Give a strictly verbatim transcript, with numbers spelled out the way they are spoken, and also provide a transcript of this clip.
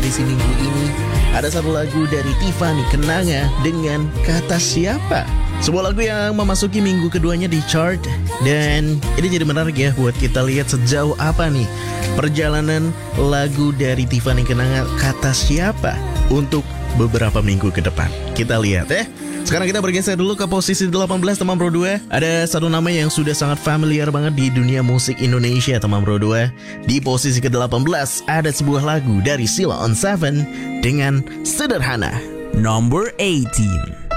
edisi minggu ini ada satu lagu dari Tiffany Kenanga dengan Kata Siapa. Sebuah lagu yang memasuki minggu keduanya di chart. Dan ini jadi menarik ya buat kita lihat sejauh apa nih perjalanan lagu dari Tiffany Kenanga Kata Siapa untuk beberapa minggu ke depan. Kita lihat ya. Sekarang kita bergeser dulu ke posisi delapan belas, teman Bro dua. Ada satu nama yang sudah sangat familiar banget di dunia musik Indonesia, teman Bro dua. Di posisi ke delapan belas ada sebuah lagu dari Sheila on tujuh dengan Sederhana. Number eighteen.